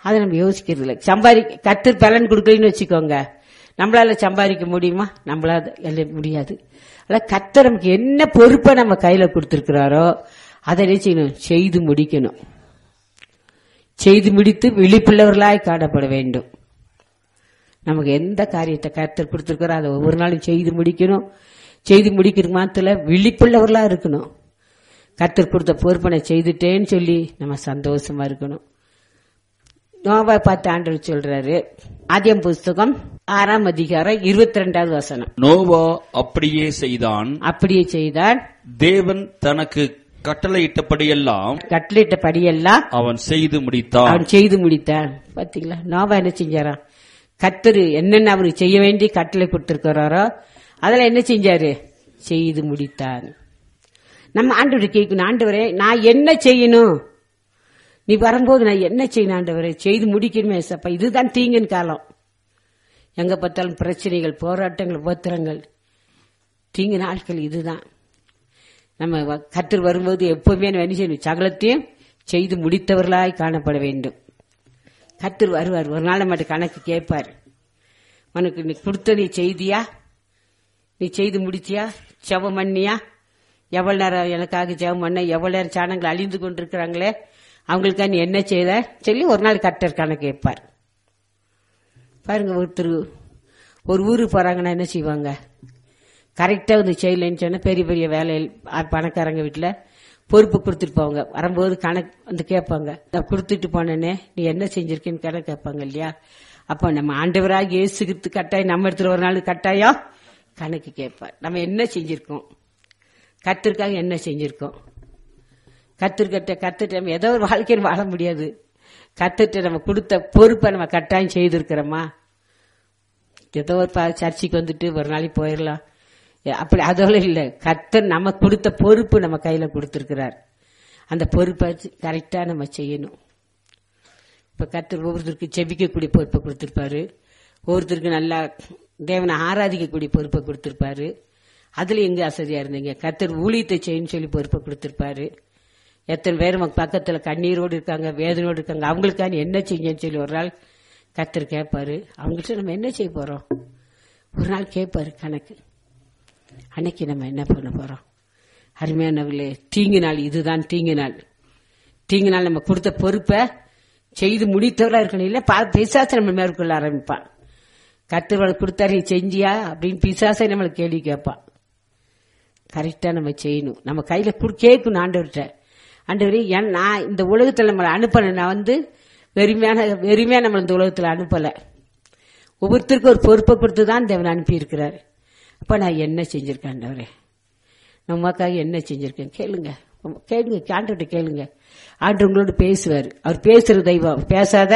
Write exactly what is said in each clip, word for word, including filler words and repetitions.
அதை நம்ம யோசிக்கிறது இல்லை. சம்பாதி கர்த்தர் பலன் கொடுக்கலன்னு வச்சுக்கோங்க, நம்மளால சம்பாதிக்க முடியுமா? நம்மளால எல்லாம் முடியாது. அதான் கர்த்தர் நமக்கு என்ன பொறுப்பை நம்ம கையில கொடுத்திருக்கிறாரோ அதை என்ன செய்யணும்? செய்து முடிக்கணும். செய்து முடித்து விழிப்புள்ளவர்களாய் காணப்பட வேண்டும். நமக்கு எந்த காரியத்தை கர்த்தர் கொடுத்திருக்கிறோ அதை ஒவ்வொரு நாளும் செய்து முடிக்கணும். செய்து முடிக்கிற மாத்திர விழிப்புள்ளவர்களா இருக்கணும். கர்த்தர் கொடுத்த பொறுப்பனை செய்துட்டேன்னு சொல்லி நம்ம சந்தோஷமா இருக்கணும். நோவா பார்த்து ஆண்டவர் சொல்றாரு, ஆதியாம் புஸ்தகம் ஆறாம் அதிகாரம் இருபத்தி ரெண்டாவது வசனம். நோவா அப்படியே செய்தான். அப்படியே செய்தான். தேவன் தனக்கு கட்டளையிட்டபடியெல்லாம் கட்டளையிட்டபடியெல்லாம் அவன் செய்து முடித்தான். அவன் செய்து முடித்தான். பாத்தீங்களா, நோவா என்ன செஞ்சாராம்? கர்த்தர் என்னென்ன அவருக்கு செய்ய வேண்டி கட்டளை கொடுத்திருக்கிறாரோ அதெல்லாம் என்ன செஞ்சாரு? செய்து முடித்தார். நம்ம ஆண்டவரை கேட்கணும், ஆண்டவரே நான் என்ன செய்யணும்? நீ வரும்போது நான் என்ன செய்யணும் ஆண்டவரே? செய்து முடிக்கணுமே சப்பா. இதுதான் தீங்கின் காலம். எங்க பார்த்தாலும் பிரச்சனைகள், போராட்டங்கள், உபத்திரங்கள், தீங்கு நாட்கள். இதுதான் நம்ம கர்த்தர் வரும்போது எப்பவுமே என்ன செய்யணும்? சகலத்தையும் செய்து முடித்தவர்களாய் காணப்பட வேண்டும். கர்த்தர் வருவார், ஒரு நாள் மட்டும் கணக்கு கேட்பார். உனக்கு நீ கொடுத்த நீ செய்தியா? நீ செய்து முடிச்சியா? ஜெபம் பண்ணியா? எவ்வளவு நேரம் எனக்காக ஜெபம் பண்ண? எவ்வளவு நேரம் சாணங்கள் அழிந்து கொண்டிருக்கிறாங்களே அவங்களுக்கா நீ என்ன செய்த சொல்லி ஒரு நாள் கர்த்தர் கணக்கு கேட்பார். பாருங்க, ஒருத்தர் ஒரு ஊருக்கு போறாங்கன்னா என்ன செய்வாங்க? கரெக்டா வந்து செய்யலன்னு சொன்னா பெரிய பெரிய வேலையில் பணக்காரங்க வீட்டுல பொறுப்பு கொடுத்துட்டு போவாங்க. வரும்போது கணக்கு வந்து கேட்பாங்க, நான் கொடுத்துட்டு போனேனே நீ என்ன செஞ்சிருக்கேன்னு கணக்கு கேட்பாங்க இல்லையா? அப்ப நம்ம ஆண்டவராக இயேசுக்கு கட்டாயம் நம்ம இடத்துல ஒரு நாள் கட்டாயம் கணக்கு கேட்பார். நம்ம என்ன செஞ்சிருக்கோம்? கர்த்தருக்காக என்ன செஞ்சிருக்கோம்? கர்த்தர்கிட்ட கர்த்தர்ட்ட நம்ம ஏதோ ஒரு வாழ்க்கையில் வாழ முடியாது. கர்த்தர்ட்ட நம்ம கொடுத்த பொறுப்பை நம்ம கட்டாயம் செய்திருக்கிறோமா? ஏதோ ஒரு சர்ச்சைக்கு வந்துட்டு ஒரு நாளைக்கு போயிடலாம், அப்படி அதோட இல்ல. கர்த்தர் நம்ம கொடுத்த பொறுப்பு நம்ம கையில கொடுத்திருக்கிறார். அந்த பொறுப்பை கரெக்டா நம்ம செய்யணும். இப்ப கர்த்தர் ஒவ்வொருத்தருக்கு செபிக்கக்கூடிய பொறுப்பை கொடுத்திருப்பாரு, ஒவ்வொருத்தருக்கு நல்லா தேவனை ஆராதிக்கக்கூடிய பொறுப்பை கொடுத்திருப்பாரு. அதுல எங்க அசதியா இருந்தீங்க? கர்த்தர் ஊழியத்தை செய்யணும்னு சொல்லி பொறுப்பை கொடுத்திருப்பாரு. எத்தனை பேர் பக்கத்துல கண்ணீரோடு இருக்காங்க, வேதனையோடு இருக்காங்க, அவங்களுக்கான என்ன செய்யுன்னு சொல்லி ஒரு நாள் கர்த்தர் கேட்பாரு. அவங்கள்ட்ட நம்ம என்ன செய்ய போறோம்? ஒரு நாள் கேட்பாரு கணக்கு. அன்னைக்கு நம்ம என்ன பண்ண போறோம்? அருமையானவர்களே, தீங்கு நாள் இதுதான். தீங்கு நாள் தீங்கு நாள் நம்ம கொடுத்த பொறுப்பை செய்து முடித்தவரா இருக்கணும். இல்ல பிசாசை நம்ம மேற்கொள்ள ஆரம்பிப்பான். கர்த்தர் கொடுத்தாரு செஞ்சியா அப்படின்னு பிசாசை நம்மளுக்கு கேள்வி கேட்பான். கரெக்டா நம்ம செய்யணும். நம்ம கையில கேட்கணும் ஆண்டவர்கிட்ட, ஆண்டவரே நான் இந்த உலகத்துல நம்மளை அனுப்பல, நான் வந்து வெறுமையான வெறுமையா நம்ம இந்த உலகத்துல அனுப்பல. ஒவ்வொருத்தருக்கும் ஒரு பொறுப்பை கொடுத்துதான் தேவன் அனுப்பி இருக்கிறாரு. அப்ப நான் என்ன செஞ்சிருக்கேன் ஆண்டவரே? நமக்காக என்ன செஞ்சிருக்கேன்? கேளுங்க, கேளுங்க, ஆண்டவர்கிட்ட கேளுங்க. ஆண்டவர் உங்களோட பேசுவார். அவர் பேசுற தெய்வம், பேசாத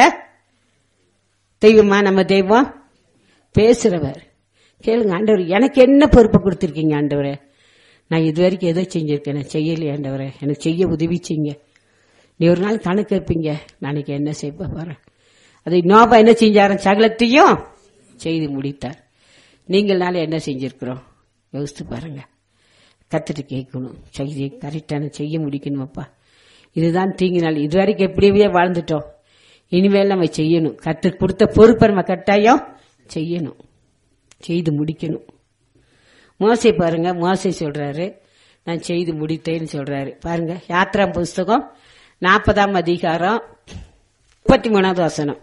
தெய்வமா நம்ம தெய்வம்? பேசுறவர். கேளுங்க, ஆண்டவர் எனக்கு என்ன பொறுப்பை கொடுத்திருக்கீங்க ஆண்டவரே? நான் இது வரைக்கும் எதோ செஞ்சிருக்கேன், நான் செய்யலையே ஆண்டவரே, எனக்கு செய்ய உதவி செய்யுங்க. நீ ஒரு நாள் கணக்கு கேட்பீங்க, நாளைக்கு என்ன செய்ய போறேன்? அதை நோபா என்ன செஞ்சாரு? சகலத்தையும் செய்து முடித்தார். நீங்கள்னால என்ன செஞ்சிருக்கிறோம் யோசித்து பாருங்க. கத்துட்டு கேட்கணும், செய்தி கரெக்டான செய்ய முடிக்கணுமாப்பா. இதுதான் தீங்கு நாள். இதுவரைக்கும் எப்படியே வாழ்ந்துட்டோம், இனிமேல் நம்ம செய்யணும். கத்து கொடுத்த பொறுப்பை நம்ம கட்டாயம் செய்யணும், செய்து முடிக்கணும். மோசே பாருங்க, மோசே சொல்றாரு நான் செய்து முடித்தேன்னு சொல்றாரு. பாருங்க, யாத்ரா புஸ்தகம் நாற்பதாம் அதிகாரம் முப்பத்தி மூணாவது வசனம்.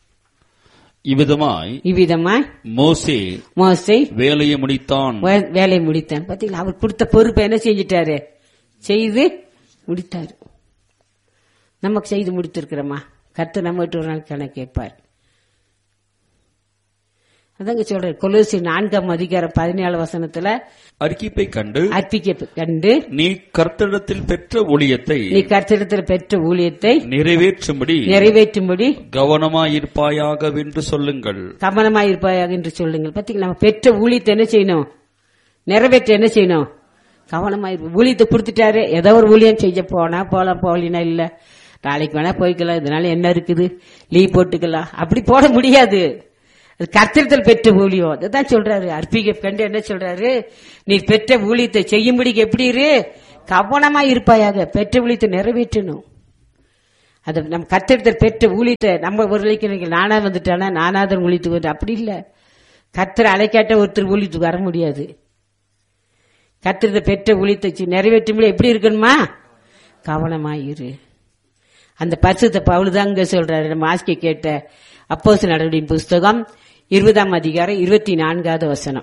இவ்விதமாய் இவ்விதமாய் மோசே மோசே வேலையை முடித்தான். வேலையை முடித்தான். பாத்தீங்களா, அவர் கொடுத்த பொறுப்பை என்ன செஞ்சிட்டாரு? செய்து முடித்தாரு. நமக்கு செய்து முடித்திருக்கிறோமா? கர்த்தர் நம்ம விட்டு ஒரு நாள் கணக்கு கேட்பார். அதாங்க சொல்ற கொலோசியர் நான்காம் அதிகாரம் பதினேழு வசனத்துல அர்ப்பணிப்பை கண்டு அர்ப்பணிப்பை கண்டு நீ கர்த்தரிடத்தில் பெற்ற ஊழியத்தை நீ கர்த்தரிடத்தில் பெற்ற ஊழியத்தை நிறைவேற்றும்படி நிறைவேற்றும்படி கவனமாயிருப்பாயாக என்று சொல்லுங்கள். கவனமாயிருப்பாயாக என்று சொல்லுங்கள். பாத்தீங்களா, நம்ம பெற்ற ஊழியத்தை என்ன செய்யணும்? நிறைவேற்ற என்ன செய்யணும்? கவனமாயிரு. ஊழியத்தை கொடுத்துட்டாரு, ஏதோ ஒரு ஊழியம் செய்ய போனா போலாம், போகலினா இல்ல, நாளைக்கு வேணா போய்க்கலாம், இதனால என்ன இருக்குது, லீவ் போட்டுக்கலாம், அப்படி போட முடியாது. கர்த்தரிடத்தில் பெற்ற ஊழியம் அதுதான் சொல்றாரு. அர்ப்பணிப்பை கண்டு என்ன சொல்றாரு? நீ பெற்ற ஊழியத்தை செய்யும்படி எப்படி இரு? கவனமா இருப்பாயாக. பெற்ற ஊழியத்தை நிறைவேற்றணும். அது நம்ம கத்தெடுத்தல் பெற்ற ஊழியத்தை நம்ம ஒரு நிலைக்கு நானா வந்துட்டானா நானாதான் ஊழியத்துக்கு வந்து அப்படி இல்லை. கத்தரை அழைக்காட்ட ஒருத்தர் ஊழியத்துக்கு வர முடியாது. கத்தெடுத்த பெற்ற ஊழியத்தை நிறைவேற்றும் எப்படி இருக்கணுமா? கவனமாயிரு. அந்த பரிசுத்த பவுல் தான் இங்க சொல்றாரு. நம்ம ஆசிக்க கேட்ட அப்போஸ்தலர் நடவடிக்கையின் புஸ்தகம் இருபதாம் அதிகாரம் இருபத்தி நான்காவது வசனம்.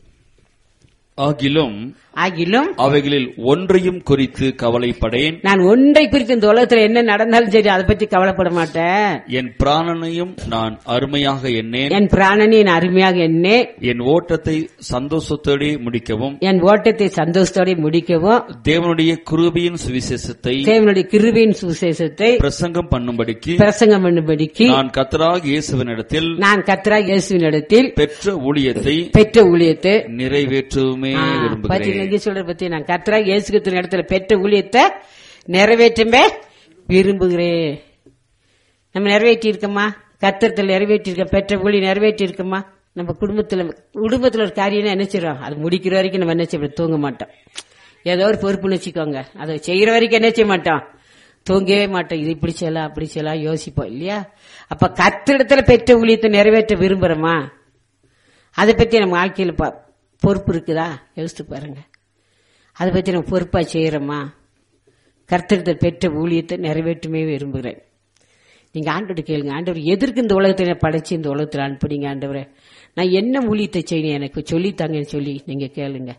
ஆகிலும் ஆகிலும் அவைகளில் ஒன்றையும் குறித்து கவலைப்படேன். நான் ஒன்றை குறித்து இந்த உலகத்தில் என்ன நடந்தாலும் சரி அதை பற்றி கவலைப்பட மாட்டேன். என் பிராணனையும் நான் அருமையாக எண்ணேன். என் பிராணனை நான் அருமையாக எண்ணேன். என் ஓட்டத்தை சந்தோஷத்தோடு முடிக்கவும் என் ஓட்டத்தை சந்தோஷத்தோடு முடிக்கவும் தேவனுடைய கிருபையின் சுவிசேஷத்தை தேவனுடைய கிருபையின் சுவிசேஷத்தை பிரசங்கம் பண்ணும்படிக்கு பிரசங்கம் பண்ணும்படிக்கு நான் கர்த்தராகிய இயேசுவினிடத்தில் நான் கர்த்தராகிய இயேசுவினிடத்தில் பெற்ற ஊழியத்தை பெற்ற ஊழியத்தை நிறைவேற்றவுமே விரும்புகிறேன். சொல்ற பத்தி நான் கர்த்தராகிய இயேசு கிறிஸ்துவின் இடத்துல பெற்ற ஊழியத்தை நிறைவேற்றவே விரும்புகிறேன். நம்ம நிறைவேற்றி இருக்கோமா? கர்த்தரத்தில் நிறைவேற்றி இருக்க பெற்ற ஊழி நிறைவேற்றி இருக்கோமா? நம்ம குடும்பத்துல குடும்பத்துல ஒரு காரியம் என்ன செய்யறோம், அது முடிக்கிற வரைக்கும் நம்ம என்ன செய்ய தூங்க மாட்டோம். ஏதோ ஒரு பொறுப்புன்னு வச்சுக்கோங்க, அதை செய்யற வரைக்கும் என்ன செய்ய மாட்டோம், தூங்கவே மாட்டோம். இது இப்படி செய்யலாம் அப்படி செய்யலாம் யோசிப்போம் இல்லையா? அப்ப கர்த்தரிடத்துல பெற்ற ஊழியத்தை நிறைவேற்ற விரும்புறோமா? அதை பத்தி நம்ம வாழ்க்கையில பொறுப்பு இருக்குதா? யோசித்து பாருங்க. அதை பத்தி நம்ம பொறுப்பா செய்யறோமா? கர்த்தரிடத்தில் பெற்ற ஊழியத்தை நிறைவேற்றுமே விரும்புகிறேன். நீங்க ஆண்டவரை கேளுங்க, ஆண்டவர் எதற்கு இந்த உலகத்தை படைச்சு இந்த உலகத்தில் அனுப்புனீங்க ஆண்டவரே, நான் என்ன ஊழியத்தை செய்யணும் எனக்கு சொல்லித்தாங்கன்னு சொல்லி நீங்க கேளுங்க.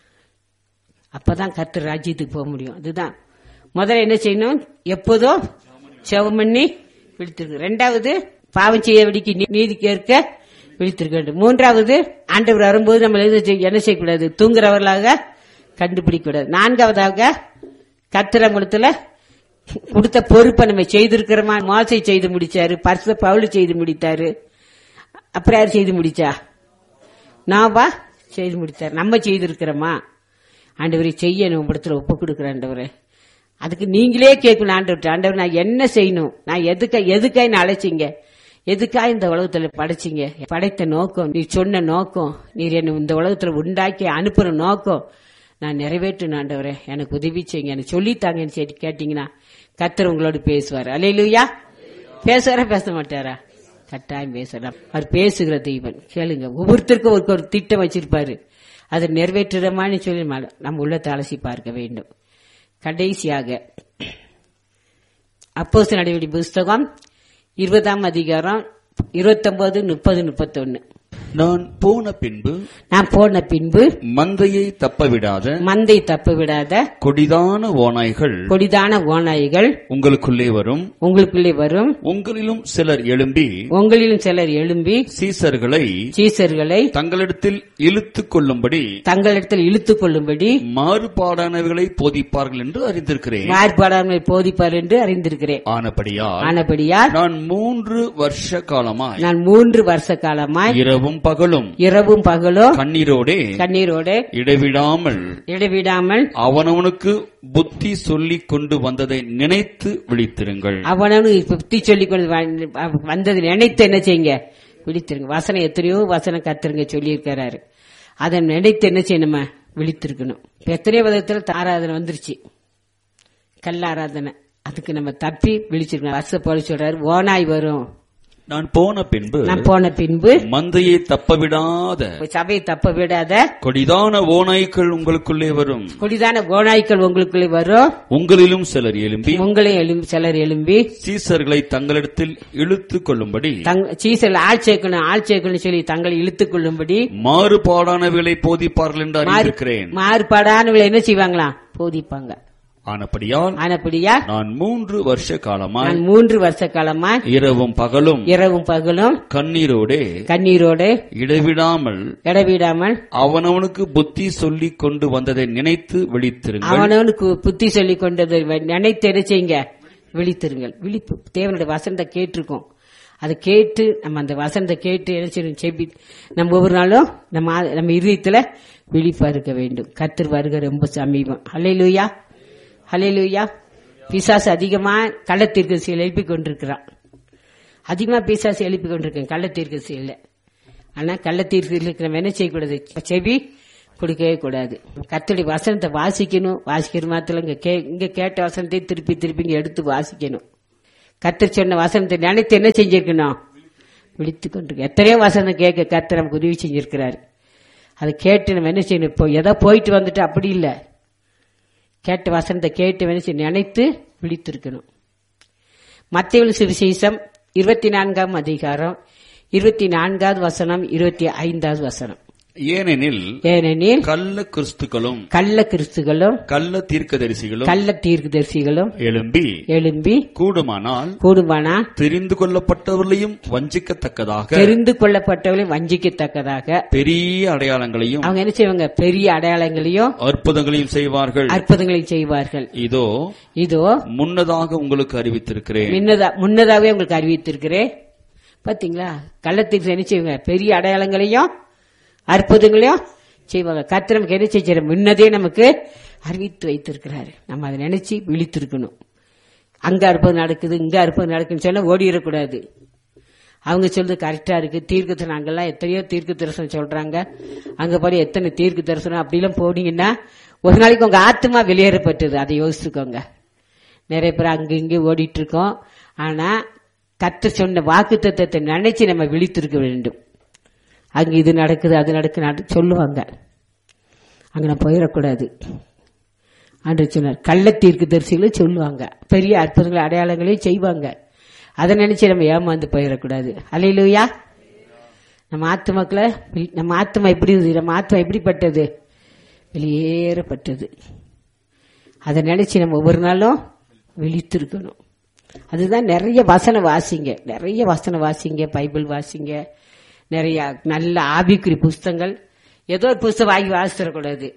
அப்பதான் கர்த்தர் ராஜ்யத்துக்கு போக முடியும். அதுதான் முதல்ல என்ன செய்யணும், எப்போதும் செவம் பண்ணி விழித்திருக்கு. ரெண்டாவது பாவம் செய்ய வெடிக்கு நீதி கேட்க விழித்திருக்க வேண்டும். மூன்றாவது ஆண்டவர் வரும்போது நம்ம என்ன செய்யக்கூடாது, தூங்குறவர்களாக கண்டுபிடிக்க கூடாது. நான்காவதாக கர்த்தர் மூலத்துல கொடுத்த பொறுப்பை நம்ம செய்திருக்கிறோமா? மோசே செய்து முடிச்சாரு, பரிசுத்த பவுல் செய்து முடித்தாரு. அப்புறம் யார் செய்து முடிச்சா? நாவா செய்து முடித்தாரு. நம்ம செய்திருக்கிறோமா? ஆண்டவரை செய்ய நம்ம இடத்துல ஒப்பு கொடுக்குற ஆண்டவரே, அதுக்கு நீங்களே கேட்கணும் ஆண்டவர், ஆண்டவர் நான் என்ன செய்யணும், நான் எதுக்கா எதுக்காய் நான் அழைச்சிங்க, எதுக்காக இந்த உலகத்துல படைச்சிங்க, படைத்த நோக்கம், நீ சொன்ன நோக்கம், நீர் என்ன இந்த உலகத்துல உண்டாக்கி அனுப்புற நோக்கம் நான் நிறைவேற்றணும் ஆண்டவரே, எனக்கு உதவி செய்யுங்க, எனக்கு சொல்லித்தாங்கன்னு சொல்லி கேட்டீங்கன்னா கர்த்தர் உங்களோடு பேசுவார். அல்லேலூயா. பேசுவாரா பேச மாட்டாரா? கட்டாயம் பேசலாம். அவர் பேசுகிற தெய்வன். கேளுங்க, ஒவ்வொருத்தருக்கும் ஒரு ஒரு திட்டம் வச்சிருப்பாரு, அதை நிறைவேற்றுறமான்னு சொல்லி நம்ம உள்ளத்தை அலசி பார்க்க வேண்டும். கடைசியாக அப்போஸ்தலர் நடவடிக்கையின் புஸ்தகம் இருபதாம் அதிகாரம் இருபத்தி ஒன்பது முப்பது முப்பத்தி ஒன்னு. நான் போன பின்பு நான் போன பின்பு மந்தையை தப்பவிடாத மந்தை தப்பவிடாத கொடிதான ஓநாய்கள் கொடிதான ஓநாய்கள் உங்களுக்குள்ளே வரும் உங்களுக்குள்ளே வரும் உங்களிலும் சிலர் எழும்பி உங்களிலும் சிலர் எழும்பி சீசர்களை சீசர்களை தங்களிடத்தில் இழுத்துக் கொள்ளும்படி தங்களிடத்தில் இழுத்துக் கொள்ளும்படி மாறுபாடானவைகளை போதிப்பார்கள் என்று அறிந்திருக்கிறேன். மாறுபாடானவை போதிப்பார் என்று அறிந்திருக்கிறேன். ஆனபடியால் ஆனபடியால் நான் மூன்று வருஷ காலமாய் நான் மூன்று வருஷ காலமாய் இரவும் பகலும் இரவும் பகலும் கண்ணீரோடே கண்ணீரோடே இடைவிடாமல் இடைவிடாமல் அவனவனுக்கு புத்தி சொல்லிக் கொண்டு வந்ததை நினைத்து விழித்திருங்கள். அவனவனுக்கு புத்தி சொல்லிக் கொண்டு வந்ததை நினைத்து என்ன செய்யுங்க, விழித்திருங்க. வசனம் எத்தனையோ வசனம் கர்த்தருங்க சொல்லி இருக்கிறாரு, அதை நினைத்து என்ன செய்யணுமா, விழித்திருக்கணும். எத்தனையோ விதத்துல ஆராதனை வந்துருச்சு, கல் ஆராதனை, அதுக்கு நம்ம தப்பி விழிச்சிருக்கணும். வருஷ போல சொல்றாரு, ஓனாய் வரும். நான் போன பின்பு நான் போன பின்பு மந்தையை தப்பவிடாத சபையை தப்ப விடாத கொடிதான ஓநாய்கள் உங்களுக்குள்ளே வரும் கொடிதான ஓநாய்கள் உங்களுக்குள்ளே வரும் உங்களிலும் சிலர் எழும்பி உங்களையும் சிலர் எழும்பி சீசர்களை தங்களிடத்தில் இழுத்துக் கொள்ளும்படி சீசர்கள் ஆள் சேர்க்கணும் ஆள் சேர்க்கணும் சொல்லி தங்களை இழுத்துக் கொள்ளும்படி மாறுபாடானவர்களை போதிப்பார்கள் என்று அறிந்திருக்கிறேன். மாறுபாடானவர்களை என்ன செய்வாங்களாம், போதிப்பாங்க. ஆனபடியால் ஆனபடியால் நான் மூன்று வருஷ காலமாய் நான் மூன்று வருஷ காலமாய் இரவும் பகலும் இரவும் பகலும் கண்ணீரோடே கண்ணீரோடு இடைவிடாமல் இடைவிடாமல் அவனவனுக்கு புத்தி சொல்லிக் கொண்டு வந்ததை நினைத்து விழித்திருங்கள். அவனவனுக்கு புத்தி சொல்லிக் கொண்டதை நினைத்து என்ன செய்யுங்க, விழித்திருங்கள். விழிப்பு தேவனுடைய வசனத்தை கேட்டிருக்கோம், அதை கேட்டு நம்ம அந்த வசனத்தை கேட்டு என்ன செய்யணும், செபி நம்ம ஒவ்வொரு நாளும் நம்ம நம்ம இதயத்துல விழிப்பா இருக்க வேண்டும். கர்த்தர் வருகை ரொம்ப சமீபம். அல்லேலூயா ஹல்லேலூயா. பிசாசு அதிகமா கள்ளத்தீர்க்கதரிசிகளை எழுப்பிக் கொண்டிருக்கிறான். அதிகமா பிசாசு எழுப்பிக் கொண்டிருக்கேன் கள்ளத்தீர்க்கதரிசியில. ஆனா கள்ளத்தீர்க்கதரிசிகளுக்கு நம்ம என்ன செய்யக்கூடாது, செவி கொடுக்கவே கூடாது. கர்த்தருடைய வசனத்தை வாசிக்கணும். வாசிக்கிற மாத்திரம் இங்க இங்க கேட்ட வசனத்தை திருப்பி திருப்பி இங்க எடுத்து வாசிக்கணும். கர்த்தர் சொன்ன வசனத்தை நினைத்து என்ன செஞ்சிருக்கணும்? விழித்து கொண்டிருக்க. எத்தனையோ வசனம் கேட்க கர்த்தர் நமக்கு உதவி செஞ்சிருக்கிறாரு. அதை கேட்டு நம்ம என்ன செய்யணும்? இப்போ ஏதோ போயிட்டு வந்துட்டு அப்படி இல்லை, கேட்ட வசனத்தை கேட்டு என்ன செய்யணும்? நினைத்து விழித்திருக்கணும். மத்தேயு சுவிசேஷம் இருபத்தி நான்காம் அதிகாரம் இருபத்தி நான்காவது வசனம் இருபத்தி ஐந்தாவது வசனம். ஏனெனில் ஏனெனில் கள்ள கிறிஸ்துக்களும் கள்ள கிறிஸ்துகளும் கள்ள தீர்க்கதரிசிகளும் கள்ள தீர்க்கதரிசிகளும் எழும்பி எழும்பி கூடுமானால் கூடுமானால் தெரிந்து கொள்ளப்பட்டவர்களையும் வஞ்சிக்கத்தக்கதாக தெரிந்து கொள்ளப்பட்டவர்களை வஞ்சிக்கத்தக்கதாக பெரிய அடையாளங்களையும் அவங்க என்ன செய்வாங்க? பெரிய அடையாளங்களையும் அற்புதங்களையும் செய்வார்கள். அற்புதங்களையும் செய்வார்கள். இதோ இதோ முன்னதாக உங்களுக்கு அறிவித்திருக்கிறேன். முன்னதா முன்னதாகவே உங்களுக்கு அறிவித்திருக்கிறேன். பாத்தீங்களா? கள்ளத்தீர்க்கு என்ன செய்வாங்க? பெரிய அடையாளங்களையும் அற்புதங்களையும் செய்வாங்க. கர்த்தர் நமக்கு என்ன செய்ய முன்னதே நமக்கு அறிவித்து வைத்திருக்கிறாரு. நம்ம அதை நினைச்சு விழித்திருக்கணும். அங்க அற்புதம் நடக்குது, இங்க அற்புதம் நடக்குன்னு சொன்னா ஓடிடக்கூடாது. அவங்க சொல்றது கரெக்டா இருக்கு. தீர்க்க தரிசனம் அங்கெல்லாம் எத்தனையோ தீர்க்க தரிசனம் சொல்றாங்க, அங்க போய் எத்தனை தீர்க்க தரிசனம் அப்படிலாம் போனீங்கன்னா ஒரு நாளைக்கு உங்க ஆத்மா வெளியேறப்பட்டது. அதை யோசிச்சுக்கோங்க. நிறைய பேர் அங்க இங்கே ஓடிட்டு இருக்கோம். ஆனா கர்த்தர் சொன்ன வாக்கு தத்தத்தை நினைச்சு நம்ம விழித்திருக்க வேண்டும். அங்க இது நடக்குது, அது நடக்குது சொல்லுவாங்க, அங்க நான் போயிடக்கூடாது. ஆண்டவர் சொன்னார், கள்ள தீர்க்கதரிசிகளும் சொல்லுவாங்க, பெரிய அற்புதங்கள் அடையாளங்களையும் செய்வாங்க. அதை நினைச்சு நம்ம ஏமாந்து போயிடக்கூடாது. அல்லேலூயா. நம்ம ஆத்துமாக்களை நம்ம ஆத்மா எப்படி நம்ம ஆத்மா எப்படிப்பட்டது? வெளியேறப்பட்டது. அதை நினைச்சு நம்ம ஒவ்வொரு நாளும் விழித்திருக்கணும். அதுதான் நிறைய வசனம் வாசிங்க, நிறைய வசனம் வாசிங்க, பைபிள் வாசிங்க, நிறைய நல்ல ஆவிக்குறி புஸ்தங்கள். ஏதோ ஒரு புஸ்தகம் வாங்கி வாசிடக்கூடாது.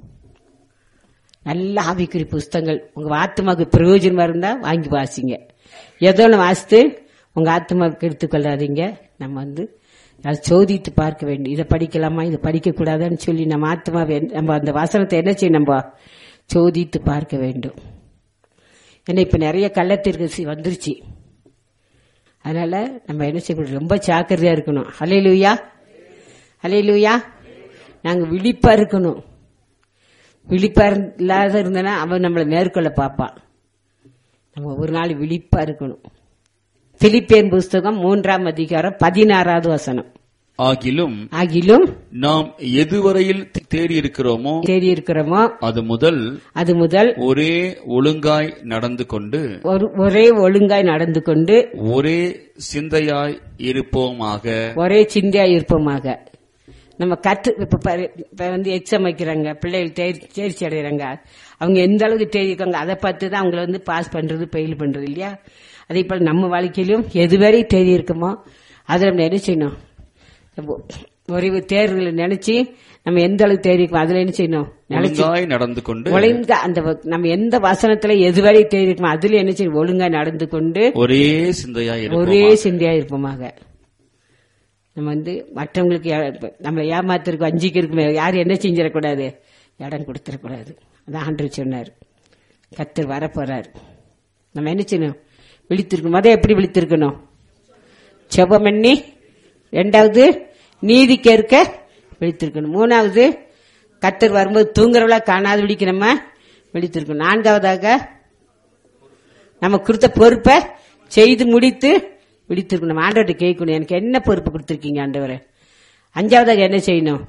நல்ல ஆவிக்குறி புஸ்தங்கள் உங்க ஆத்மாவுக்கு பிரயோஜனமா இருந்தா வாங்கி வாசிங்க. ஏதோ ஒன்று வாசித்து உங்க ஆத்மாவுக்கு எடுத்துக்கொள்ளாதீங்க. நம்ம வந்து அதை சோதித்து பார்க்க வேண்டும். இதை படிக்கலாமா, இதை படிக்க கூடாதான்னு சொல்லி நம்ம ஆத்மாவை நம்ம அந்த வசனத்தை என்ன செய்ய நம்ம சோதித்து பார்க்க வேண்டும். ஏன்னா இப்ப நிறைய கள்ளத்தீர்க்கதரிசி வந்துருச்சு. அதனால நம்ம என்ன செய்யணும்? ரொம்ப ஜாக்கிரதையா இருக்கணும். அல்லேலூயா, அல்லேலூயா. நாங்க விழிப்பா இருக்கணும். விழிப்பா இல்லாத இருந்தனா அவன் நம்மளை மேற்கொள்ள பார்ப்பான். நம்ம ஒரு நாள் விழிப்பா இருக்கணும். பிலிப்பியன் புஸ்தகம் மூன்றாம் அதிகாரம் பதினாறாவது வசனம். ஆகிலும் ஆகிலும் நாம் எதுவரையில் தேடி இருக்கிறோமோ தேடி இருக்கிறோமோ அது முதல் அது முதல் ஒரே ஒழுங்காய் நடந்து கொண்டு ஒரே ஒழுங்காய் நடந்து கொண்டு ஒரே சிந்தையாய் இருப்போமாக ஒரே சிந்தையாய் இருப்போமாக. நம்ம கற்று இப்ப வந்து எக்ஸாம் வைக்கிறாங்க, பிள்ளைகள் தேர்ச்சி அடைகிறாங்க. அவங்க எந்த அளவுக்கு தேடிருக்காங்க அதை பார்த்து தான் அவங்களை வந்து பாஸ் பண்றது, பெயில் பண்றது இல்லையா? அதே போல நம்ம வாழ்க்கையிலும் எதுவரை தேடி இருக்கோமோ அதை நம்ம என்ன செய்யணும்? ஒரு தேர்வுகளை நினைச்சு நம்ம எந்த அளவுக்கு தேடிக்கோம் அதுல என்ன செய்யணும்? ஒழுங்காய் நடந்து கொண்டு ஒழுங்கா அந்த நம்ம எந்த வசனத்துல எதுவரை தேடிக்கோமோ அதுல என்ன செய்யணும்? ஒழுங்கா நடந்து கொண்டு ஒரே சிந்தையா ஒரே சிந்தையா இருப்போமாக. நம்ம வந்து மற்றவங்களுக்கு நம்ம ஏமாத்திருக்கு, வஞ்சிக்கிறதுக்கு யாரும் என்ன செஞ்சிடக்கூடாது, இடம் கொடுத்துடக்கூடாது. அதான் ஆண்டவர் சொன்னார். கர்த்தர் வரப்போறாரு. நம்ம என்ன செய்யணும்? விழித்திருக்கணும். அதை எப்படி விழித்திருக்கணும்? செபம் பண்ணி, ரெண்டாவது நீதி கேட்க விழித்திருக்கணும், மூணாவது கர்த்தர் வரும்போது தூங்குறவளா காணாது விழிக்க நம்ம விழித்திருக்கணும், நான்காவதாக நம்ம கொடுத்த பொறுப்பை செய்து முடித்து விழித்திருக்கணும். நம்ம ஆண்டவர்கிட்ட கேட்கணும், எனக்கு என்ன பொறுப்பு கொடுத்திருக்கீங்க ஆண்டவரே. அஞ்சாவதாக என்ன செய்யணும்?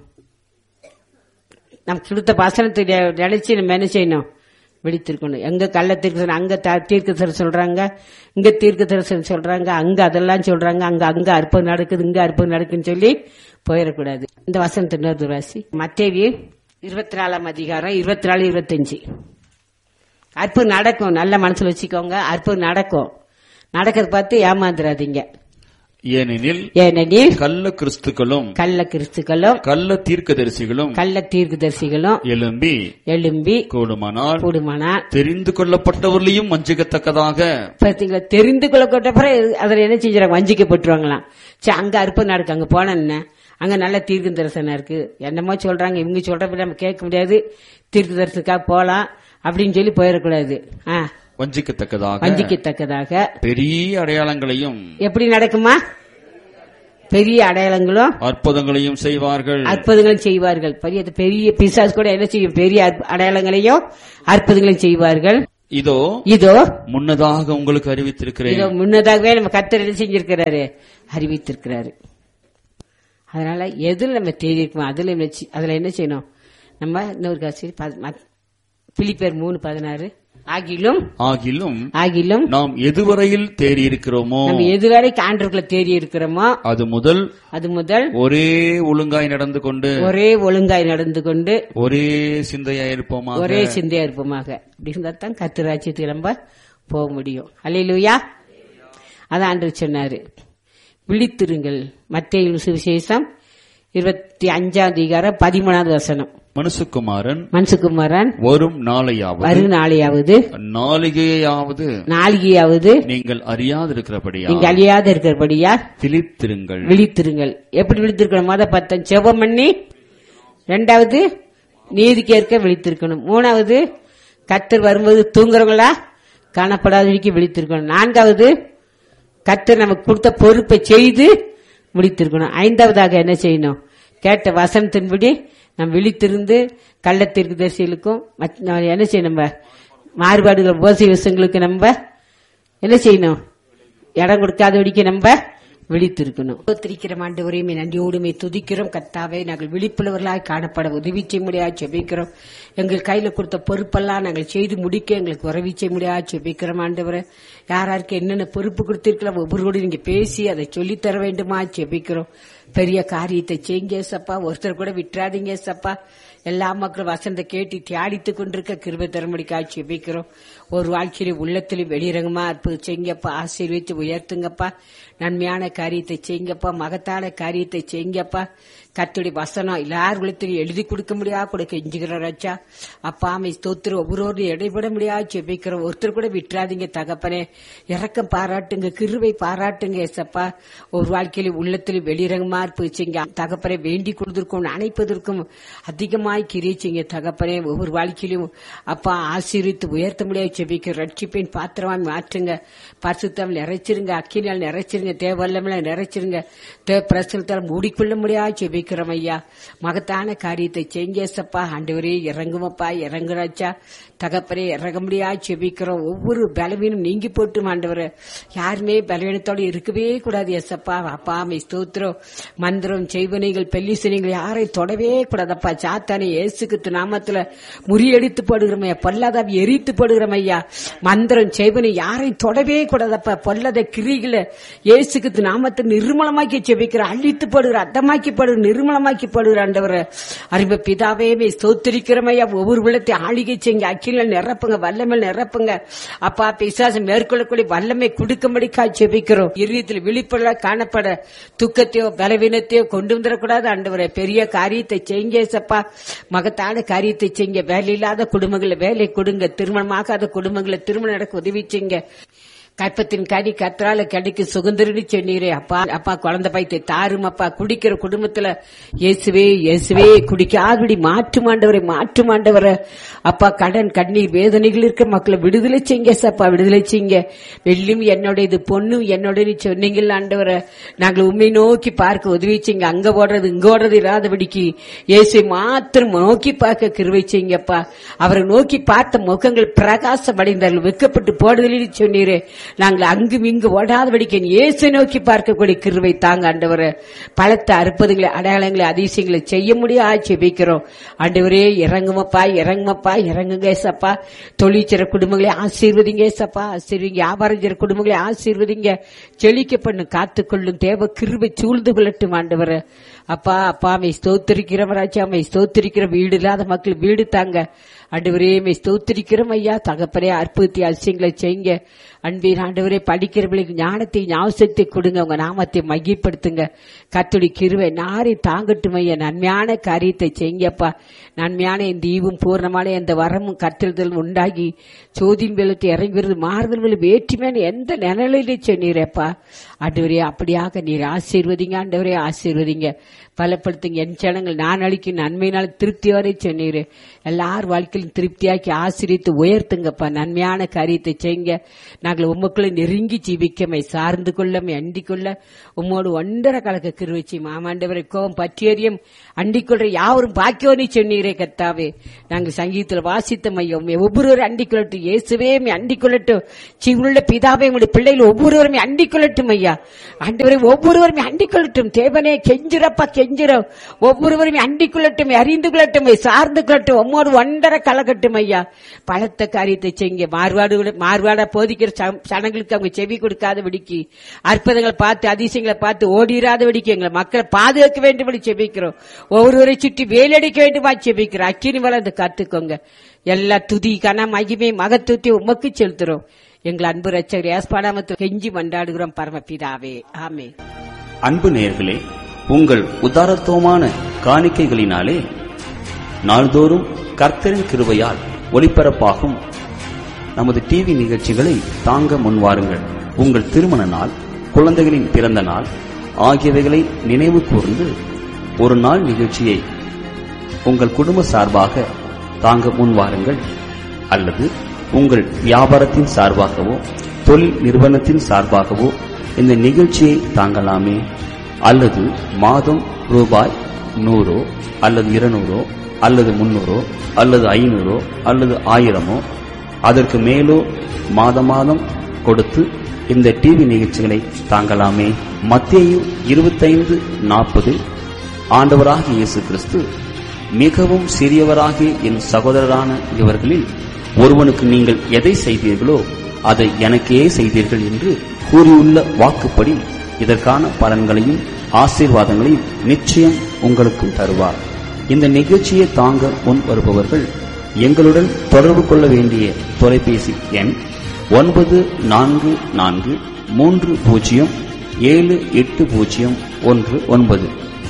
நம்ம கொடுத்த வசனத்தை நினைச்சு நம்ம என்ன செய்யணும்? விழித்திருக்கணும். எங்க கள்ள தீர்க்க அங்க தீர்க்க தரிசனம் சொல்றாங்க, இங்க தீர்க்க தரிசனம் சொல்றாங்க, அங்க அதெல்லாம் சொல்றாங்க, அங்க அங்க அற்புதம் நடக்குது, இங்க அற்புதம் நடக்குன்னு சொல்லி போயிடக்கூடாது. இந்த வசனத்தை இன்னொரு ராசி மத்தேயு இருபத்தி நாலாம் அதிகாரம் இருபத்தி நாலு இருபத்தி அஞ்சு. அற்புதம் நடக்கும், நல்ல மனசுல வச்சுக்கோங்க. அற்புதம் நடக்கும். நடக்கிறத பார்த்து ஏமாந்துடாதீங்க. ஏனெனில் ஏனெனில் கள்ள கிறிஸ்துக்களும் கள்ள கிறிஸ்துக்களும் கள்ள தீர்க்கதரிசிகளும் கள்ள தீர்க்கதரிசிகளும் எழும்பி எழும்பி கூடுமானால் கூடுமானால் தெரிந்து கொள்ளப்பட்டவர்களையும் வஞ்சிக்கத்தக்கதாக. பார்த்தீங்களா? தெரிந்து கொள்ளப்பட்ட பிறகு அதில் என்ன செஞ்சாங்க? வஞ்சிக்கப்பட்டுருவாங்களாம். சரி, அங்க அற்புதம் நடக்கு, அங்க போன என்ன, அங்க நல்ல தீர்க்க தரிசனம் இருக்கு, என்னமோ சொல்றாங்க, இவங்க சொல்றப்ப நம்ம கேட்க முடியாது, தீர்க்க தரிசனத்துக்காக போலாம் அப்படின்னு சொல்லி போயிடக்கூடாது. ஆஹ் வஞ்சிக்கத்தக்கதாக வஞ்சிக்கத்தக்கதாக பெரிய அடையாளங்களையும் எப்படி நடக்குமா? பெரிய அடையாளங்களும் அற்புதங்களையும் செய்வார்கள். அற்புதங்களும் செய்வார்கள். பெரிய பெரிய பிசாசு கூட என்ன செய்யும்? பெரிய அடையாளங்களையும் அற்புதங்களையும் செய்வார்கள். இதோ இதோ முன்னதாக உங்களுக்கு அறிவித்திருக்கிறேன். இதோ முன்னதாகவே நம்ம கர்த்தர் என்ன செஞ்சிருக்கிறாரு, அறிவித்திருக்கிறாரு. அதனால எதுல நம்ம தேடி இருக்கோம், அதுல என்ன செய்- அதுல என்ன செய்யணும், நம்ம இன்னொரு காட்சி பிலிப்பியர் மூணு பதினாறு ஆகிலும் ஆகிலும் ஆகிலும் நாம் எதுவரையில் தேறி இருக்கிறோமோ நம்ம எதுவரை ஆண்டவர்களை தேடி இருக்கிறோமோ அது முதல் அது முதல் ஒரே ஒழுங்காய் நடந்து கொண்டு ஒரே ஒழுங்காய் நடந்து கொண்டு ஒரே சிந்தையாய் இருப்போமா. ஒரே சிந்தையா இருப்போமாக. அப்படி இருந்தா தான் கர்த்தர் ராஜ்யத்துக்கு நம்ம போக முடியும். அல்லேலூயா. அதான் ஆண்டவர் சொன்னாரு, விழித்திருங்கள். மத்தேயு சுவிசேஷம் இருபத்தி அஞ்சாம் அதிகாரம் பதிமூணாவது வசனம். மனுஷகுமாரன் மனுஷகுமாரன் வரும் நாளையாவது வரும் நாளையாவது நாளிகையாவது நாளிகையாவது நீங்கள் அறியாதிருக்கிறபடியா நீங்க அழியாத இருக்கிறபடியா விழித்திருங்கள். விழித்திருங்கள். எப்படி விழித்திருக்கணும்? மொத பத்தம் செபம் பண்ணி, ரெண்டாவது நீதிக்கேற்க விழித்திருக்கணும், மூணாவது கர்த்தர் வரும்போது தூங்குறவங்களா காணப்படாதவரைக்கும் விழித்திருக்கணும், நான்காவது கர்த்தர் நமக்கு கொடுத்த பொறுப்பை செய்து முடித்திருக்கணும், ஐந்தாவதாக என்ன செய்யணும், கேட்ட வசனத்தின்படி நம்ம விழித்திருந்து கள்ளத்திற்கு தரிசிகளுக்கும் என்ன செய்யணும், நம்ம மாறுபாடுகள் போசை விஷயங்களுக்கு நம்ம என்ன செய்யணும், இடம் கொடுக்காதபடிக்கு நம்ம விழித்திருக்கணும். ஸ்தோத்திரிக்கிறோம் ஆண்டவரே, நன்றியோடுமை துதிக்கிறோம். கர்த்தாவே, நாங்கள் விழிப்புள்ளவர்களாய் காணப்பட உதவி செய்ய முடியாது செபிக்கிறோம். எங்கள் கையில கொடுத்த பொறுப்பெல்லாம் நாங்கள் செய்து முடிக்க எங்களுக்கு உதவி செய்ய முடியாது செபிக்கிறோம் ஆண்டவரே. யாராருக்கு என்னென்ன பொறுப்பு கொடுத்திருக்கலாம் ஒவ்வொருவரோடு நீங்க பேசி அதை சொல்லித்தர வேண்டுமா செபிக்கிறோம். பெரிய காரியத்தை செய்யுங்க சப்பா, ஒருத்தர் கூட விட்டுறாதீங்க சப்பா. எல்லா மக்களும் வசந்த கேட்டு தியாடித்துக் கொண்டிருக்க கிருபை தரும்படிக்காக செபிக்கிறோம். ஒரு வாழ்க்கையில உள்ளத்திலும் வெளிரங்கமா அற்புதம் செய்யுங்கப்பா, ஆசீர்வதித்து உயர்த்துங்கப்பா. நன்மையான காரியத்தை செய்யுங்கப்பா, மகத்தான காரியத்தை செய்யுங்கப்பா. கர்த்தருடைய வசனம் எல்லார் உள்ளத்திலும் எழுதி கொடுக்க முடியா கொடுக்க எஞ்சுகிறோம் ராஜா. அப்பா அமை ஸ்தோத்திரம். ஒவ்வொருவரும் இடைபட முடியாது செபிக்கிறோம். ஒருத்தர் கூட விட்டுறாதீங்க தகப்பனே. இரக்கம் பாராட்டுங்க, கிருபை பாராட்டுங்க ஏசப்பா. ஒரு வாழ்க்கையில உள்ளத்திலும் வெளிரங்கமா அற்புதம் செய்யுங்க தகப்பனே. வேண்டிக் கொள்வதற்கும் நினைப்பதற்கும் அதிகமாய் கிரிச்சிங்க தகப்பனே. ஒவ்வொரு வாழ்க்கையிலும் அப்பா ஆசீர்வித்து உயர்த்த முடியாது செபிக்க ரட்சிப்பின் பாத்திரமாய் மாற்றுங்க. பரிசுத்தம் நிறைச்சிருங்க, அக்கினால் நிறைச்சிருங்க, தேவல்லமெல்லாம் நிறைச்சிருங்க. தேவ பிரசனத்தால் மூடிக்கொள்ள முடியாது செபிக்கிறோம் ஐயா. மகத்தான காரியத்தை செய்யுங்க சப்பா. ஆண்டவரே இறங்குமப்பா, இறங்குறாச்சா தகப்பனே. இறங்க முடியாது செபிக்கிறோம். ஒவ்வொரு பலவீனம் நீங்கி போட்டும் ஆண்டவரே. யாருமே பலவீனத்தோடு இருக்கவே கூடாது எசப்பா. அப்பா மை ஸ்தோத்திரம். மந்திரம் செய்வனைகள் பெல்லிசனைகள் யாரை தொடவே கூடாதப்பா. சாத்தானை இயேசுக்கு நாமத்துல முறியடித்து போடுகிறோம் ஐயா. பொல்லாதாவி எரித்து போடுகிறோம் ஐயா. மந்திரம் செய்வனை யாரை தொடவே கூடாதப்பா. பொல்லாத கிரிகளை இயேசுக்கு நாமத்தை நிர்மலமாக்கி செபிக்கிற, அழித்து போடுகிற, அத்தமாக்கி போடுகிற, நிர்மலமாக்கி போடுகிற ஆண்டவரே. அறிவு பிதாவே ஸ்தோத்திரிக்கிறோம் ஐயா. ஒவ்வொரு உள்ளத்தை ஆளிகை செய்யுங்க, அக்கில நிரப்புங்க, வல்லமை நிரப்புங்க அப்பா. பிசாசம் மேற்கொள்ளக்கூடிய வல்லமை கொடுக்கும்படிக்கா செபிக்கிறோம். இருதயத்தில் விழிப்புள்ள காணப்பட துக்கத்தையோ பலவீனத்தையோ கொண்டு வந்துடக்கூடாது ஆண்டவரே. பெரிய காரியத்தை செய்யுங்க சப்பா. மகத்தான காரியத்தை செய்யுங்க. வேலை இல்லாத குடும்பங்களை வேலை கொடுங்க, திருமணமாகாத குடும்பங்களை திருமணம் நடக்க உதவி செய்யுங்க. கற்பத்தின் கனி கத்ரால கடிக்கு சுகந்தரின்னு சொன்னீரே அப்பா. அப்பா குழந்தை பைத்தை தாரும் அப்பா. குடிக்கிற குடும்பத்துல இயேசுவே இயேசுவே குடிக்காதபடி மாற்று மாண்டவரை மாற்று மாண்டவரை அப்பா. கடன் கண்ணீர் வேதனைகள் இருக்க மக்களை விடுதலை செய்யுங்க சப்பா, விடுதலை செய்யுங்க. வெள்ளியும் என்னுடையது, பொண்ணும் என்னுடைய சொன்னீங்கள் ஆண்டவரை. நாங்கள் உண்மை நோக்கி பார்க்க உதவி செய்யுங்க. அங்க ஓடுறது இங்க ஓடுறது இராதபடிக்கு இயேசுவை மாத்திரம் நோக்கி பார்க்க கிருபை செய்யுங்கப்பா. அவரை நோக்கி பார்த்த முகங்கள் பிரகாசம் அடைந்தார்கள், வெக்கப்பட்டு போடுதலில் சொன்னீரே. நாங்கள் அங்கும் இங்கு ஓடாதபடிக்கு இயேசு நோக்கி பார்க்கக்கூடிய கிருபை தாங்க ஆண்டவரே. பலத்த அற்புதங்களை அடையாளங்களை அதிசயங்களை செய்ய முடியாது செபிக்கிறோம் ஆண்டவரே. இறங்குமப்பா, இறங்குமப்பா, இறங்குங்க சப்பா. தொழிற்சிற குடும்பங்களை ஆசீர்வதிங்க சப்பா, ஆசீர்வதிங்க. வியாபாரம் செய்ற குடும்பங்களை ஆசீர்வதிங்க. செழிக்க பண்ணு, காத்துக்கொள்ளும் தேவ கிருபை சூழ்ந்து கொள்ளட்டும் ஆண்டவரே. அப்பா அப்பா மை ஸ்தோத்திரிக்கிறோம் ராஜா, மை ஸ்தோத்திரிக்கிறோம். வீடு இல்லாத மக்கள் வீடு தாங்க ஆண்டவரே. மை ஸ்தோத்திரிக்கிறோம் ஐயா தகப்பனே. அற்புதத்தை அதிசயங்களை செய்யுங்க அன்பின் ஆண்டவரே. படிக்கிறவர்களுக்கு ஞானத்தை ஞாபகத்தை கொடுங்க, உங்க நாமத்தை மையப்படுத்துங்க. கர்த்தருடைய கிருபை நாரை தாங்கட்டும் ஐயா. நன்மையான காரியத்தை செய்யுங்கப்பா. நன்மையான இந்த ஈவும் பூர்ணமான இந்த வரமும் கர்த்தர்கள் உண்டாகி சோதின் வெள்ளத்தை இறங்குகிறது மாறுதல் வேற்றுமையான எந்த நிலையிலே சொன்னீரப்பா ஆண்டவரே. அப்படியாக நீர் ஆசீர்வதிங்க ஆண்டவரே, ஆசீர்வதிங்க, பலப்படுத்துங்க. என் ஜனங்கள் நான் அளிக்கும் நன்மையினால் திருப்தி வரை சொன்னீரு. எல்லார் வாழ்க்கையிலும் சகலத்திலும் திருப்தியாக்கி ஆசிரியத்து உயர்த்துங்கப்பா. நன்மையான காரியத்தை செய்யுங்க. நாங்கள் உமக்குள்ள நெருங்கி ஜீவிக்கமை சார்ந்து கொள்ளமை அண்டிக் கொள்ள உம்மோடு ஒன்றரை கலக்க கிருவச்சி மாமாண்டவரை கோபம் பற்றியறியும் அண்டிக் கொள்ற யாவரும் பாக்கியோனி சொன்னீரே கர்த்தாவே. நாங்கள் சங்கீதத்தில் வாசித்த மையம் ஒவ்வொருவரும் அண்டிக் கொள்ளட்டும். இயேசுவே அண்டிக் கொள்ளட்டும். ஜீவனுள்ள பிதாவே உங்களுடைய பிள்ளைகள் ஒவ்வொருவருமே அண்டிக் கொள்ளட்டும் ஐயா. ஆண்டவரை ஒவ்வொருவருமே அண்டிக் கொள்ளட்டும். தேவனே கெஞ்சிரப்பா கெஞ்சிர ஒவ்வொருவருமே அண்டிக் கொள்ளட்டும், அறிந்து கொள்ளட்டும், சார்ந்து கொள்ளட்டும், உம்மோடு ஒன்றரை கலக்கட்டும் ஐயா. பலத்த காரியத்தை செய்யுங்க. மார்வாடு மார்வாடா போதிக்கிற சனங்களுக்கு அவங்க செவி கொடுக்காத விடிக்கு, அற்புதங்களை பார்த்து அதிசயங்களை பார்த்து ஓடிராத விடிக்கு எங்களை மக்களை பாதுகாக்க வேண்டும்படி செபிக்கிறோம். ஒவ்வொருவரை சுற்றி வேலடிக்க வேண்டுமா செபிக்கிறோம். அக்கினி வளர்ந்து காத்துக்கோங்க. எல்லா துதி கன மகிமை மகத்துவத்தை உமக்கு செலுத்துறோம். எங்கள் அன்பு ரட்சகர் ஏஸ்பாடாமத்தில் கெஞ்சி மண்டாடுகிறோம் பரமபிதாவே, ஆமென். அன்பு நேயர்களே, உங்கள் உதாரத்துவமான காணிக்கைகளினாலே நாள்தோறும் கர்த்தரின் கிருபையால் ஒளிபரப்பாகும் நமது டிவி நிகழ்ச்சிகளை தாங்க முன்வாருங்கள். உங்கள் திருமண நாள், குழந்தைகளின் பிறந்த நாள் ஆகியவைகளை நினைவு கூர்ந்து ஒரு நாள் நிகழ்ச்சியை உங்கள் குடும்ப சார்பாக தாங்க முன்வாருங்கள். அல்லது உங்கள் வியாபாரத்தின் சார்பாகவோ தொழில் நிறுவனத்தின் சார்பாகவோ இந்த நிகழ்ச்சியை தாங்கலாமே. அல்லது மாதம் ரூபாய் நூறோ அல்லது இருநூறோ அல்லது முன்னூறோ அல்லது ஐநூறோ அல்லது ஆயிரமோ அதற்கு மேலோ மாத மாதம் கொடுத்து இந்த டிவி நிகழ்ச்சிகளை தாங்கலாமே. மத்தேயு இருபத்தைந்து நாற்பது ஆண்டவராகிய இயேசு கிறிஸ்து, மிகவும் சிறியவராகிய என் சகோதரரான இவர்களில் ஒருவனுக்கு நீங்கள் எதை செய்தீர்களோ அதை எனக்கே செய்தீர்கள் என்று கூறியுள்ள வாக்குப்படி இதற்கான பலன்களையும் ஆசீர்வாதங்களையும் நிச்சயம் உங்களுக்கும் தருவார். இந்த நிகழ்ச்சியை தாங்க முன் வருபவர்கள் எங்களுடன் தொடர்பு கொள்ள வேண்டிய தொலைபேசி எண் ஒன்பது நான்கு நான்கு மூன்று பூஜ்ஜியம் ஏழு எட்டு பூஜ்ஜியம் ஒன்று ஒன்பது.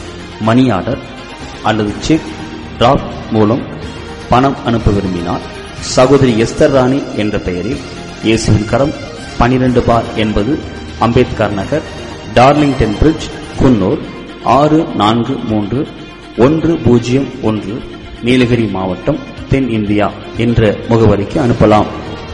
மணி ஆர்டர் அல்லது செக் டிராப் மூலம் பணம் அனுப்ப விரும்பினால் சகோதரி எஸ்தர் ராணி என்ற பெயரில் இயேசுவின் கரம் பனிரெண்டு பார் என்பது அம்பேத்கர் நகர், டார்லிங்டன் பிரிட்ஜ், குன்னூர் ஆறு நான்கு மூன்று ஒன்று பூஜ்ஜியம் ஒன்று, நீலகிரி மாவட்டம், தென் இந்தியா என்ற முகவரிக்கு அனுப்பலாம்.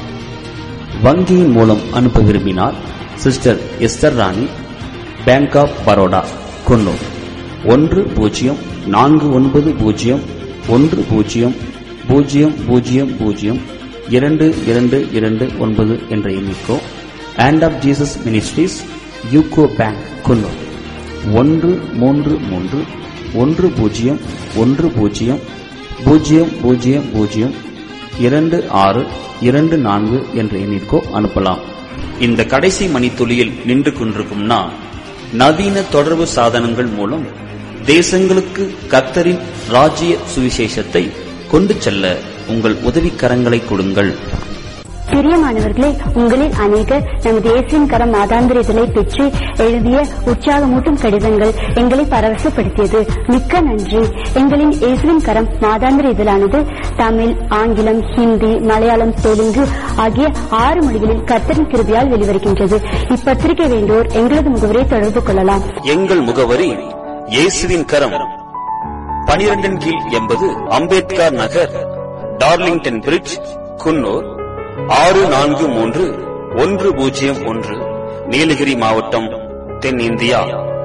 வங்கியின் மூலம் அனுப்ப விரும்பினால் sister Esther Rani, bank of Baroda, Coonoor ஒன்று பூஜ்ஜியம் நான்கு ஒன்பது பூஜ்ஜியம் ஒன்று பூஜ்ஜியம் பூஜ்ஜியம் பூஜ்ஜியம் பூஜ்ஜியம் இரண்டு இரண்டு இரண்டு ஒன்பது என்ற எண்ணிக்கோ, hand of Jesus ministries, UCO bank, Coonoor ஒன்று மூன்று மூன்று ஒன்று பூஜ்ஜியம் ஒன்று பூஜ்ஜியம் பூஜ்ஜியம் பூஜ்ஜியம் பூஜ்ஜியம் இரண்டு ஆறு இரண்டு நான்கு என்ற எண்ணிற்கோ அனுப்பலாம். இந்த கடைசி மணித்துளியில் நின்று கொண்டிருக்கும் நாம் நவீன தொடர்பு சாதனங்கள் மூலம் தேசங்களுக்கு கர்த்தரின் ராஜ்ய சுவிசேஷத்தை கொண்டு செல்ல உங்கள் உதவிக்கரங்களை கொடுங்கள். பிரியமானவர்களே, உங்களில் அநேகர் நமது இயேசுவின் கரம் மாதாந்திர இதழை பெற்று எழுதிய உற்சாகமூட்டும் கடிதங்கள் எங்களை பரவசப்படுத்தியது. மிக்க நன்றி. எங்களின் இயேசுவின் கரம் மாதாந்திர இதழானது தமிழ், ஆங்கிலம், ஹிந்தி, மலையாளம், தெலுங்கு ஆகிய ஆறு மொழிகளில் கர்த்தரின் கிருபையால் வெளிவருகின்றது. இப்பத்திரிகை வேண்டோர் எங்களது முகவரியை தொடர்பு கொள்ளலாம். எங்கள் முகவரி இயேசுவின் கரம், பனிரெண்டின் கீழ் எண்பது, அம்பேத்கர் நகர், டார்லிங்டன் பிரிட்ஜ், குன்னூர் ஆறு நான்கு மூன்று ஒன்று பூஜ்ஜியம் ஒன்று, நீலகிரி மாவட்டம், தென் இந்தியா.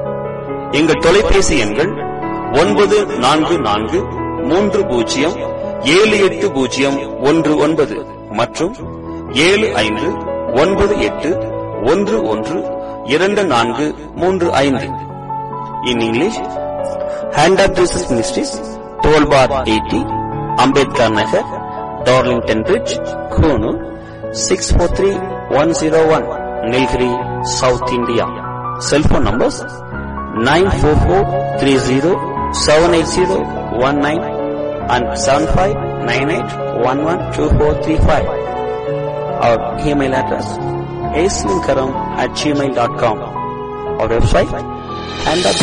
எங்கள் தொலைபேசி எண்கள் ஒன்பது நான்கு நான்கு மூன்று பூஜ்ஜியம் ஏழு எட்டு பூஜ்ஜியம் ஒன்று ஒன்பது மற்றும் ஏழு ஐந்து ஒன்பது எட்டு ஒன்று ஒன்று இரண்டு நான்கு மூன்று ஐந்து. In English, hand of Jesus ministries, twelve bar eighty, Ambedkar Nagar, Darlington bridge, Coonoor six four three one zero one, Nilgiri, south India. Cellphone numbers nine four four three zero seven eight zero one nine and seven five nine eight one one two four three five. Our email address aislinkaram at gmail dot com. Our website and